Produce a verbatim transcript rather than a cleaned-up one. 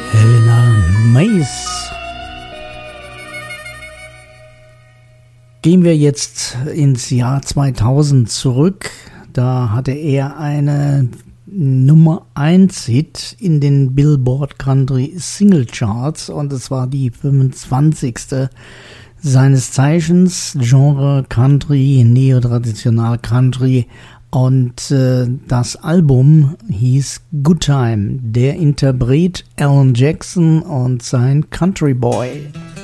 Helena Mays. Gehen wir jetzt ins Jahr zweitausend zurück. Da hatte er eine Nummer eins Hit in den Billboard Country Single Charts und es war die fünfundzwanzigste seines Zeichens, Genre Country, Neotraditional Country, und äh, das Album hieß Good Time. Der Interpret Alan Jackson und sein Country Boy.